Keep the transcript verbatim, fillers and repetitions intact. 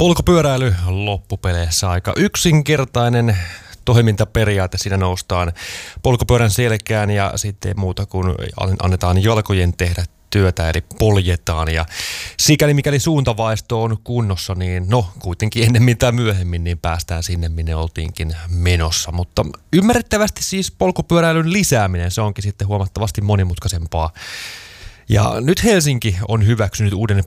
Polkupyöräily loppupeleissä aika yksinkertainen toimintaperiaate. Siinä noustaan polkupyörän selkään ja sitten muuta kuin annetaan jalkojen tehdä työtä, eli poljetaan. Ja sikäli mikäli suuntavaisto on kunnossa, niin no kuitenkin ennemmin tai myöhemmin niin päästään sinne, minne oltiinkin menossa. Mutta ymmärrettävästi siis polkupyöräilyn lisääminen, se onkin sitten huomattavasti monimutkaisempaa. Ja nyt Helsinki on hyväksynyt uuden